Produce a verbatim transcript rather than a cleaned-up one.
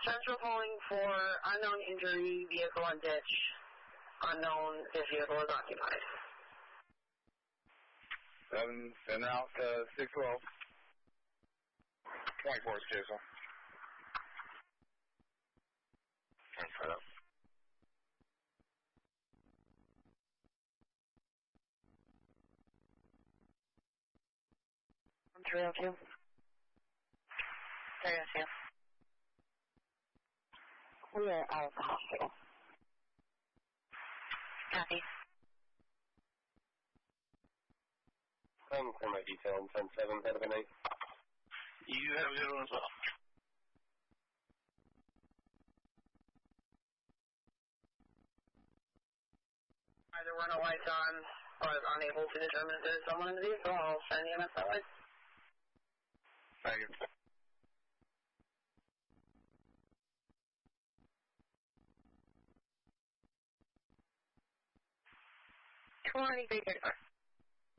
Central calling for unknown injury, vehicle on ditch. Unknown if vehicle is occupied. Seven, send out uh, six twelve. twenty-four is Jason. Transfer up. three oh two. three oh two. We are out of the hospital. Copy. I'm for my detail on ten seven, have a good night. You have a good one as well. Either were no lights on, or is unable to determine if there's someone in the vehicle. I'll send you a message that way. Thank you. twenty-three thirty-four.